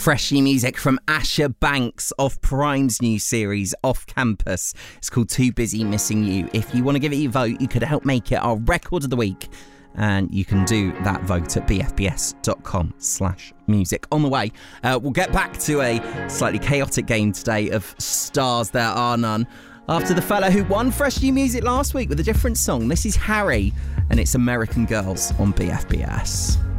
Fresh new music from Asher Banks of Prime's new series, Off Campus. It's called Too Busy Missing You. If you want to give it your vote, you could help make it our record of the week. And you can do that vote at bfbs.com/music. On the way, we'll get back to a slightly chaotic game today of Stars There Are None. After the fella who won Fresh New Music last week with a different song. This is Harry, and it's American Girls on BFBS.